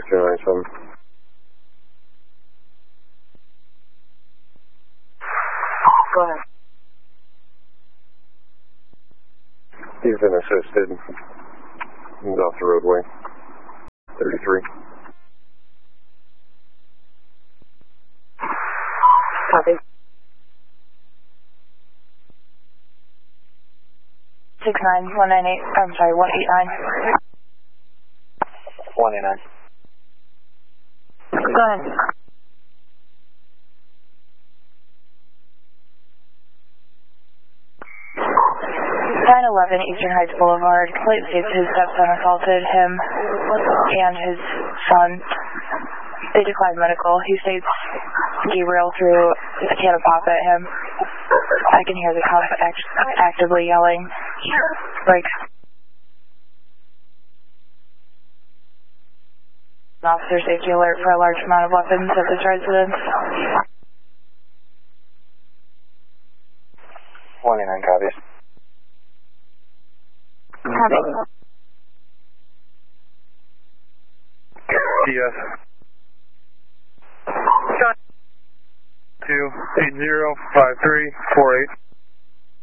097. Go ahead. He's been assisted. He's off the roadway. 33. Copy. 69198. I'm sorry, 189. 189. Go ahead. Nine 11 Eastern Heights Boulevard. Complaint states his stepson assaulted him and his son. They declined medical. He states Gabriel threw a can of pop at him. I can hear the cop actively yelling. Break. Officer safety alert for a large amount of weapons at this residence. 189 copies. Copy. TS. 2805348.